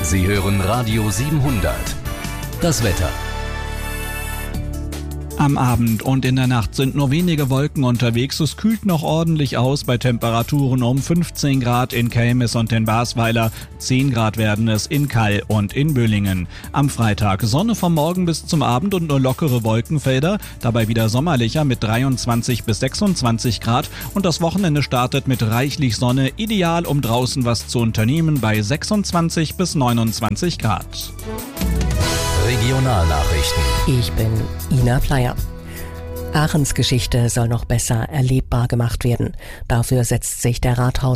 Sie hören Radio 700. Das Wetter. Am Abend und in der Nacht sind nur wenige Wolken unterwegs. Es kühlt noch ordentlich aus bei Temperaturen um 15 Grad in Kelmis und in Basweiler. 10 Grad werden es in Kall und in Böhlingen. Am Freitag Sonne vom Morgen bis zum Abend und nur lockere Wolkenfelder. Dabei wieder sommerlicher mit 23 bis 26 Grad. Und das Wochenende startet mit reichlich Sonne. Ideal, um draußen was zu unternehmen, bei 26 bis 29 Grad. Regionalnachrichten. Ich bin Ina Pleyer. Aachens Geschichte soll noch besser erlebbar gemacht werden. Dafür setzt sich der Rathaus